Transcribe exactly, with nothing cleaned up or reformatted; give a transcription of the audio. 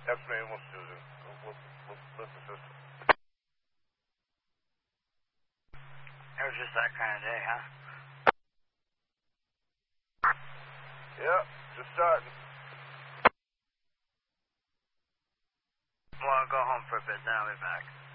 Afternoon, what's Susan? What's the system? It was just that kind of day, huh? Yeah, just starting. Well, I'll go home for a bit, then I'll be back.